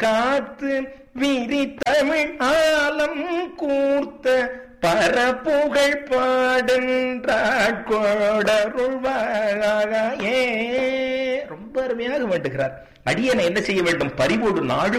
காத்து விரித்தமிழ் ஆலம் கூர்த்த பரப்புகழ் பாடென்றாட்கொடருள்வாயே. ரொம்ப அருமையாக வேண்டுகிறார். அடியனை என்ன செய்ய வேண்டும்? பரிவோடு நாடு